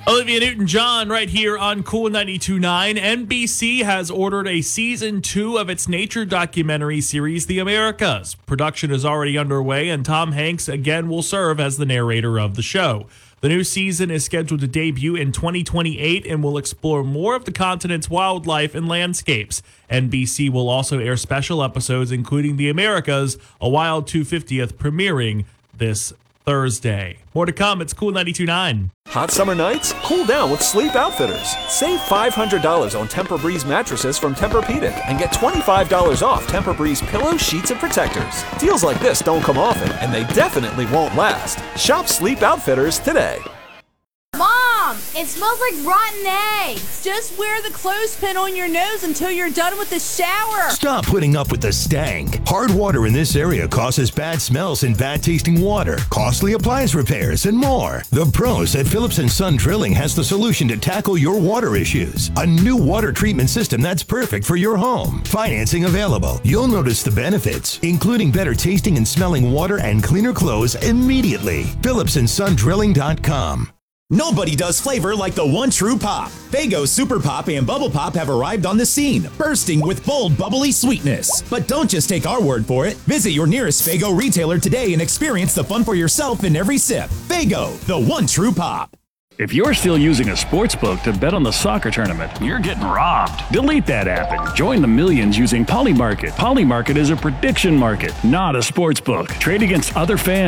Olivia Newton-John right here on Cool 92.9. NBC has ordered a season 2 of its nature documentary series, The Americas. Production is already underway, and Tom Hanks again will serve as the narrator of the show. The new season is scheduled to debut in 2028 and will explore more of the continent's wildlife and landscapes. NBC will also air special episodes, including The Americas, A Wild 250th, premiering this Thursday. More to come. It's Cool 92.9. Hot summer nights? Cool down with Sleep Outfitters. Save $500 on Tempur-Breeze mattresses from Tempur-Pedic and get $25 off Tempur-Breeze pillows, sheets, and protectors. Deals like this don't come often, and they definitely won't last. Shop Sleep Outfitters today. Mom, it smells like rotten eggs. Just wear the clothespin on your nose until you're done with the shower. Stop putting up with the stank. Hard water in this area causes bad smells and bad tasting water, costly appliance repairs, and more. The pros at Phillips & Son Drilling has the solution to tackle your water issues. A new water treatment system that's perfect for your home. Financing available. You'll notice the benefits, including better tasting and smelling water and cleaner clothes immediately. PhillipsandSonDrilling.com. Nobody does flavor like the one true pop. Faygo Super Pop and Bubble Pop have arrived on the scene, bursting with bold, bubbly sweetness. But don't just take our word for it. Visit your nearest Faygo retailer today and experience the fun for yourself in every sip. Faygo, the one true pop. If you're still using a sports book to bet on the soccer tournament, you're getting robbed. Delete that app and join the millions using Polymarket. Polymarket is a prediction market, not a sports book. Trade against other fans.